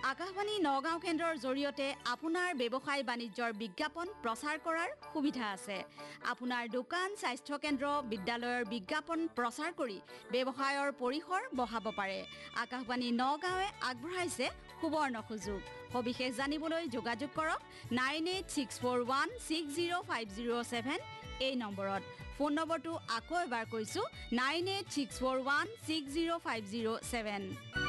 আকাশবাণী নগাঁও কেন্দ্ৰৰ জৰিয়তে আপোনাৰ ব্যৱসায় বাণিজ্যৰ বিজ্ঞাপন প্ৰচাৰ কৰাৰ সুবিধা আছে। আপোনাৰ দোকান, স্বাস্থ্য কেন্দ্ৰ, বিদ্যালয়ৰ বিজ্ঞাপন প্ৰচাৰ কৰি ব্যৱসায়ৰ পৰিসৰ বঢ়াব পাৰে। আকাশবাণী নগাঁৱে আগবঢ়াইছে সুবৰ্ণ সুযোগ। সবিশেষ জানিবলৈ যোগাযোগ কৰক 9864160507 এই নম্বৰত। ফোন নম্বৰটো আকৌ এবাৰ কৈছোঁ 9864160507।